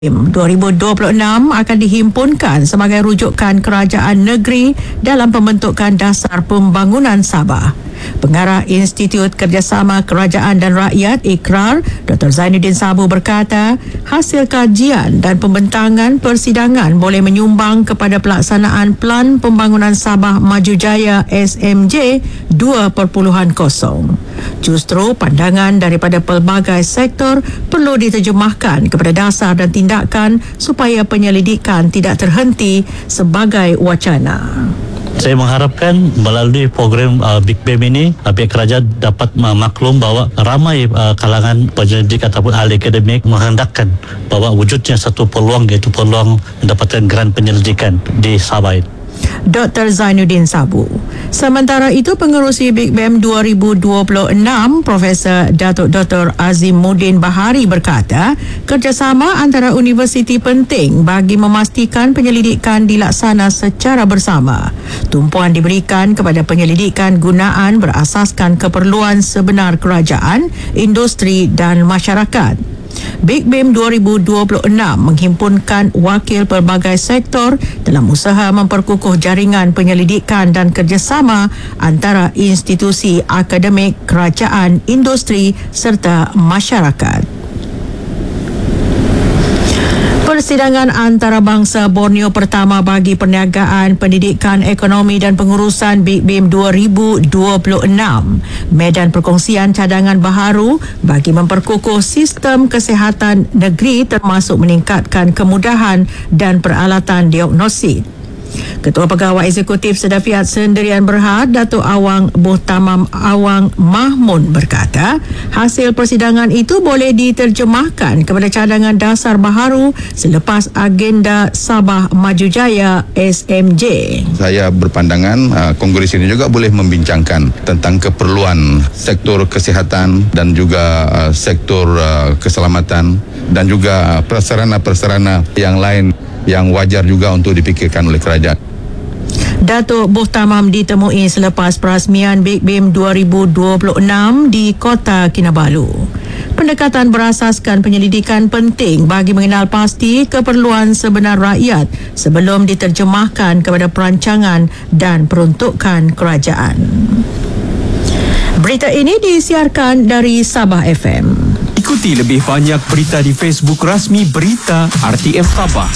2026 akan dihimpunkan sebagai rujukan kerajaan negeri dalam pembentukan dasar pembangunan Sabah. Pengarah Institut Kerjasama Kerajaan dan Rakyat IKRAR, Dr. Zainuddin Sabu berkata, hasil kajian dan pembentangan persidangan boleh menyumbang kepada pelaksanaan Pelan Pembangunan Sabah Maju Jaya SMJ 2.0. Justru pandangan daripada pelbagai sektor perlu diterjemahkan kepada dasar dan tindakan supaya penyelidikan tidak terhenti sebagai wacana. Saya mengharapkan melalui program Big BEM ini pihak kerajaan dapat maklum bahawa ramai kalangan penyelidik ataupun ahli akademik menghendakkan bahawa wujudnya satu peluang, iaitu peluang mendapatkan grant penyelidikan di Sabah. Dr. Zainuddin Sabu. Sementara itu, pengerusi Big BEM 2026 Profesor Datuk Dr. Azimuddin Bahari berkata, kerjasama antara universiti penting bagi memastikan penyelidikan dilaksana secara bersama. Tumpuan diberikan kepada penyelidikan gunaan berasaskan keperluan sebenar kerajaan, industri dan masyarakat. Big BEM 2026 menghimpunkan wakil pelbagai sektor dalam usaha memperkukuh jaringan penyelidikan dan kerjasama antara institusi akademik, kerajaan, industri serta masyarakat. Persidangan antarabangsa Borneo pertama bagi perniagaan, pendidikan, ekonomi dan pengurusan Big BEM 2026. Medan perkongsian cadangan baharu bagi memperkukuh sistem kesihatan negeri termasuk meningkatkan kemudahan dan peralatan diagnosis. Ketua Pegawai Eksekutif Sedafiat Sendirian Berhad, Datuk Awang Buhtamam Awang Mahmud berkata, hasil persidangan itu boleh diterjemahkan kepada cadangan dasar baharu selepas agenda Sabah Maju Jaya SMJ. Saya berpandangan Kongres ini juga boleh membincangkan tentang keperluan sektor kesihatan dan juga sektor keselamatan dan juga prasarana-prasarana yang lain yang wajar juga untuk dipikirkan oleh kerajaan. Datuk Buhtamam ditemui selepas perasmian Big BEM 2026 di Kota Kinabalu. Pendekatan berasaskan penyelidikan penting bagi mengenal pasti keperluan sebenar rakyat sebelum diterjemahkan kepada perancangan dan peruntukan kerajaan. Berita ini disiarkan dari Sabah FM. Ikuti lebih banyak berita di Facebook rasmi Berita RTM Sabah.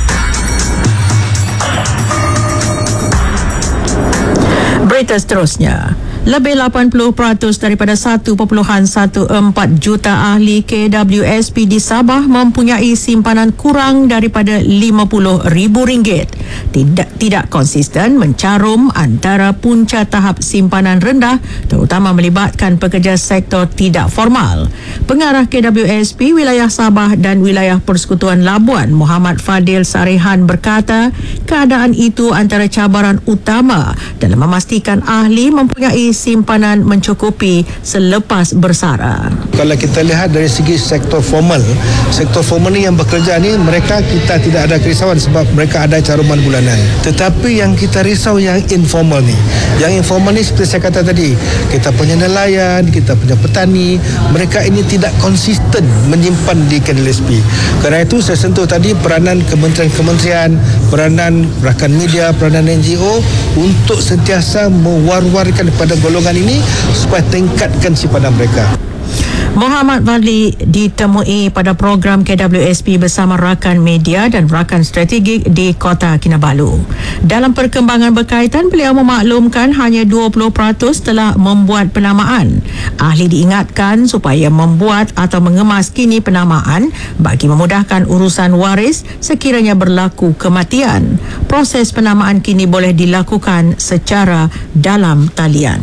Berita seterusnya. Lebih 80% daripada 1.14 juta ahli KWSP di Sabah mempunyai simpanan kurang daripada RM50,000. Tidak konsisten mencarum antara punca tahap simpanan rendah terutama melibatkan pekerja sektor tidak formal. Pengarah KWSP wilayah Sabah dan wilayah Persekutuan Labuan Muhammad Fadil Sarihan berkata, keadaan itu antara cabaran utama dalam memastikan ahli mempunyai simpanan mencukupi selepas bersara. Kalau kita lihat dari segi sektor formal ni yang bekerja ni, mereka kita tidak ada kerisauan sebab mereka ada caruman bulanan. Tetapi yang kita risau yang informal ni. Yang informal ni seperti saya kata tadi, kita punya nelayan, kita punya petani, mereka ini tidak konsisten menyimpan di KWSP. Kerana itu saya sentuh tadi peranan kementerian-kementerian, peranan rakan media, peranan NGO untuk sentiasa mewar-warkan kepada golongan ini supaya tingkatkan simpanan mereka. Muhammad Fadli ditemui pada program KWSP bersama rakan media dan rakan strategik di Kota Kinabalu. Dalam perkembangan berkaitan, beliau memaklumkan hanya 20% telah membuat penamaan. Ahli diingatkan supaya membuat atau mengemas kini penamaan bagi memudahkan urusan waris sekiranya berlaku kematian. Proses penamaan kini boleh dilakukan secara dalam talian.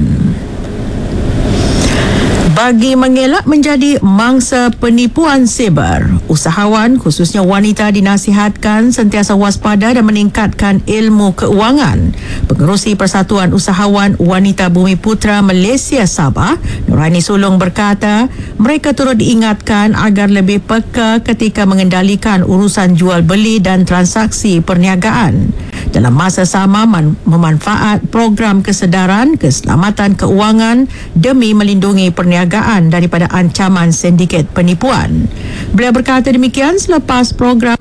Bagi mengelak menjadi mangsa penipuan siber, usahawan khususnya wanita dinasihatkan sentiasa waspada dan meningkatkan ilmu keuangan. Pengerusi Persatuan Usahawan Wanita Bumi Putra Malaysia Sabah, Nuraini Sulong berkata, mereka turut diingatkan agar lebih peka ketika mengendalikan urusan jual beli dan transaksi perniagaan. dalam masa sama memanfaat program kesedaran keselamatan keuangan demi melindungi perniagaan daripada ancaman sindiket penipuan. Beliau berkata demikian selepas program